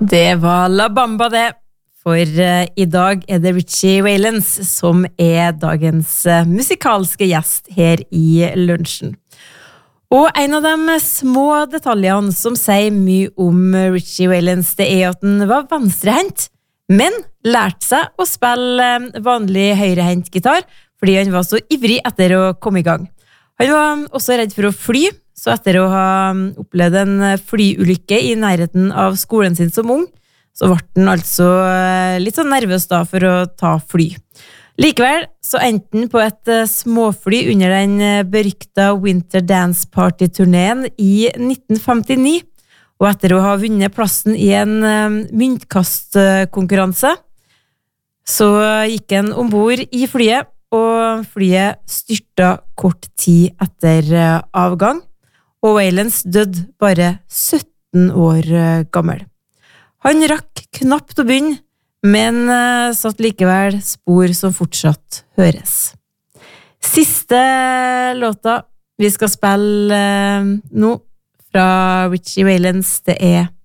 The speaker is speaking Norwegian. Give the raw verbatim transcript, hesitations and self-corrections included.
Det var La Bamba det, for uh, i dag er det Richie Valens som er dagens uh, musikalske gjest her i lunsjen. Og en av de små detaljene som sier mye om Richie Valens, det er at han var venstrehendt, men lærte seg å spille uh, vanlig høyrehendt gitar, fordi han var så ivrig etter å komme i gang. Han var også redd for å fly, så etter å ha opplevd en flyulykke i nærheten av skolen sin som ung, så ble han altså litt sånn nervøs da for å ta fly. Likevel så endte han på et småfly under den berykta Winter Dance Party-turneen i nitten femtini, og etter å ha vunnet plassen i en myntkastkonkurranse, så gikk han ombord i flyet, og flyet styrta kort tid etter avgang, og Valens døde bare sytten år gammel. Han rakk knapt å begynne, men uh, satt likevel spor som fortsatt høres. Siste låta vi skal spille uh, nå fra Richie Valens, det er